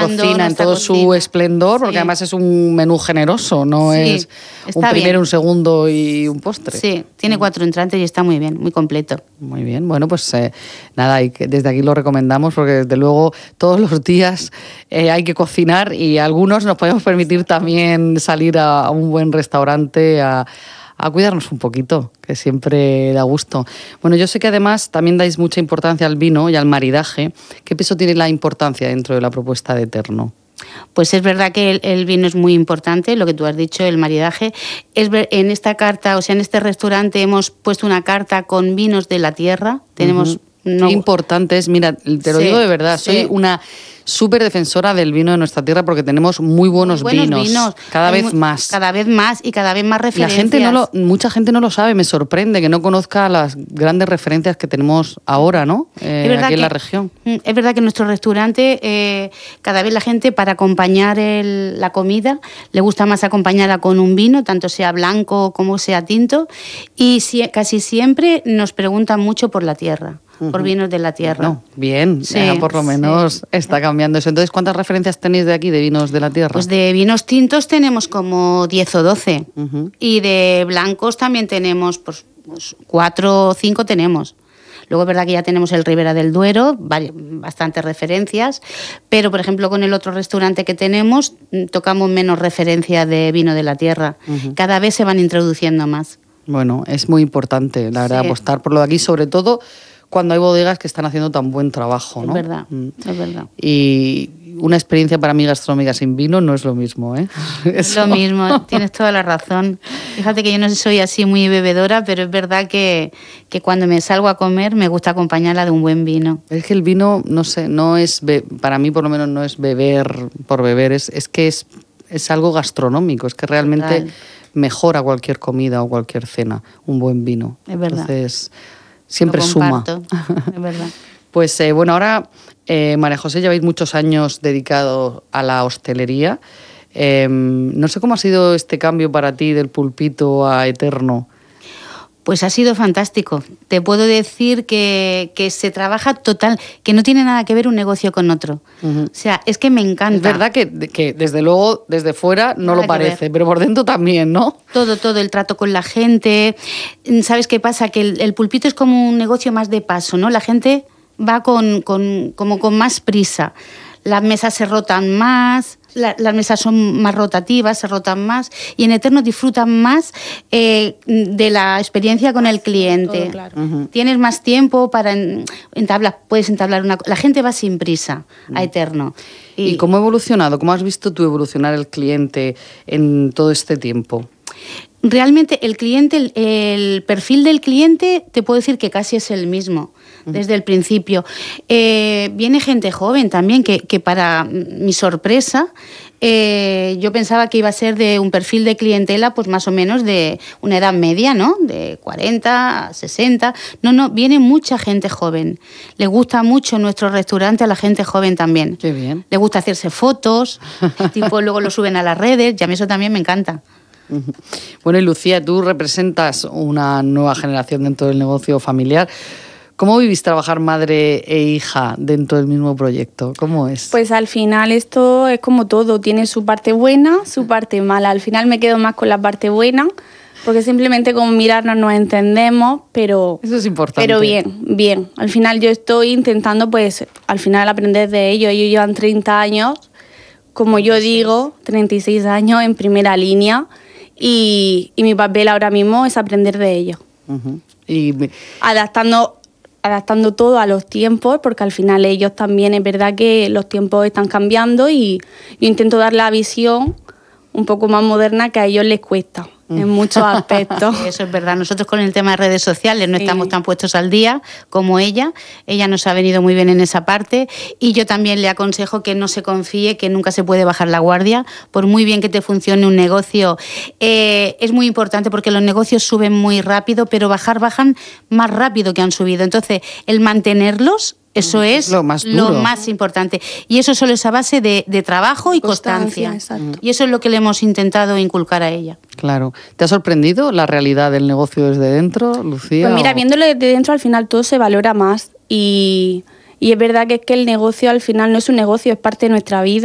cocina en todo su esplendor, porque además es un menú generoso, no es un primero, un segundo y un postre. Sí, tiene 4 entrantes y está muy bien, muy completo. Muy bien, bueno, pues nada, desde aquí lo recomendamos porque desde luego todos los días hay que cocinar y algunos nos podemos permitir también salir a un buen restaurante a cuidarnos un poquito, que siempre da gusto. Bueno, yo sé que además también dais mucha importancia al vino y al maridaje. ¿Qué peso tiene la importancia dentro de la propuesta de Eterno? Pues es verdad que el vino es muy importante, lo que tú has dicho, el maridaje. En esta carta, o sea, en este restaurante hemos puesto una carta con vinos de la tierra. Tenemos... Qué importante es, mira, te lo digo de verdad, soy una súper defensora del vino de nuestra tierra porque tenemos muy buenos vinos, cada vez más. Cada vez más y cada vez más referencias. Mucha gente no lo sabe, me sorprende que no conozca las grandes referencias que tenemos ahora, ¿no? Aquí en la región. Es verdad que en nuestro restaurante cada vez la gente para acompañar la comida le gusta más acompañarla con un vino, tanto sea blanco como sea tinto, y casi siempre nos preguntan mucho por la tierra. Por vinos de la tierra. No, bien, por lo menos está cambiando eso. Entonces, ¿cuántas referencias tenéis de aquí de vinos de la tierra? Pues de vinos tintos tenemos como 10 o 12. Y de blancos también tenemos, pues 4 o 5 tenemos. Luego es verdad que ya tenemos el Ribera del Duero, bastantes referencias, pero por ejemplo con el otro restaurante que tenemos tocamos menos referencias de vino de la tierra. Cada vez se van introduciendo más. Bueno, es muy importante, la verdad, apostar por lo de aquí, sobre todo cuando hay bodegas que están haciendo tan buen trabajo, ¿no? Es verdad. Y una experiencia para mí gastronómica sin vino no es lo mismo, ¿eh? Es lo mismo, tienes toda la razón. Fíjate que yo no soy así muy bebedora, pero es verdad que cuando me salgo a comer me gusta acompañarla de un buen vino. Es que el vino, no sé, no es, para mí por lo menos no es beber por beber, es que es algo gastronómico, es que realmente mejora cualquier comida o cualquier cena, un buen vino. Es verdad. Entonces, siempre suma. Es verdad. Pues bueno, ahora, María José, lleváis muchos años dedicados a la hostelería. No sé cómo ha sido este cambio para ti del Pulpito a Eterno. Pues ha sido fantástico. Te puedo decir que se trabaja total, que no tiene nada que ver un negocio con otro. O sea, es que me encanta. Es verdad que desde luego, desde fuera no lo parece, pero por dentro también, ¿no? Todo, el trato con la gente. ¿Sabes qué pasa? Que el Pulpito es como un negocio más de paso, ¿no? La gente va como con más prisa. Las mesas se rotan más, las mesas son más rotativas, se rotan más, y en Eterno disfrutan más de la experiencia con el cliente. Todo, claro. Tienes más tiempo para puedes entablar una... La gente va sin prisa a Eterno. ¿Y cómo ha evolucionado? ¿Cómo has visto tú evolucionar el cliente en todo este tiempo? Realmente el cliente, el perfil del cliente, te puedo decir que casi es el mismo desde el principio. Viene gente joven también, que para mi sorpresa, yo pensaba que iba a ser de un perfil de clientela pues más o menos de una edad media, ¿no? De 40, 60. No, viene mucha gente joven. Le gusta mucho nuestro restaurante a la gente joven también. Qué bien. Le gusta hacerse fotos, luego lo suben a las redes, y a mí eso también me encanta. Bueno, y Lucía, tú representas una nueva generación dentro del negocio familiar. ¿Cómo vivís trabajar madre e hija dentro del mismo proyecto? ¿Cómo es? Pues al final esto es como todo, tiene su parte buena, su parte mala. Al final me quedo más con la parte buena, porque simplemente con mirarnos nos entendemos, pero... Eso es importante. Pero bien. Al final yo estoy intentando, pues, al final aprender de ellos. Ellos llevan 30 años, como yo digo, 36 años en primera línea, y mi papel ahora mismo es aprender de ellos. Y adaptando todo a los tiempos, porque al final ellos también es verdad que los tiempos están cambiando y yo intento dar la visión un poco más moderna que a ellos les cuesta en muchos aspectos. Eso es verdad. Nosotros con el tema de redes sociales no estamos tan puestos al día como ella. Ella nos ha venido muy bien en esa parte y yo también le aconsejo que no se confíe, que nunca se puede bajar la guardia. Por muy bien que te funcione un negocio, es muy importante porque los negocios suben muy rápido, pero bajan más rápido que han subido. Entonces, el mantenerlos, eso es lo más importante. Y eso solo es a base de trabajo y constancia. Exacto. Y eso es lo que le hemos intentado inculcar a ella. Claro. ¿Te ha sorprendido la realidad del negocio desde dentro, Lucía? Pues mira, viéndolo desde dentro al final todo se valora más y es verdad que es que el negocio al final no es un negocio, es parte de nuestra vida.